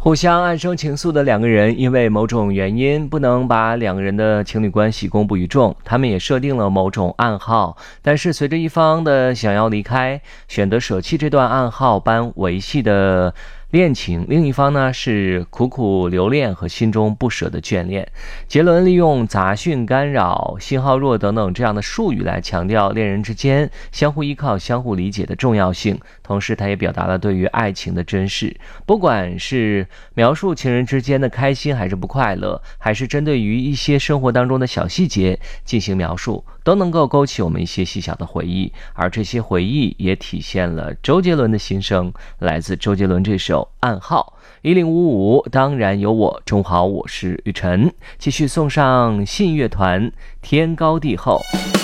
互相暗生情愫的两个人，因为某种原因不能把两个人的情侣关系公布于众，他们也设定了某种暗号，但是随着一方的想要离开，选择舍弃这段暗号般维系的恋情，另一方呢是苦苦留恋和心中不舍的眷恋。杰伦利用杂讯干扰、信号弱等等这样的术语来强调恋人之间相互依靠、相互理解的重要性，同时他也表达了对于爱情的珍视。不管是描述情人之间的开心还是不快乐，还是针对于一些生活当中的小细节进行描述，都能够勾起我们一些细小的回忆，而这些回忆也体现了周杰伦的心声。来自周杰伦这首暗号。1055当然有我，中午好，我是雨晨，继续送上信乐团天高地厚。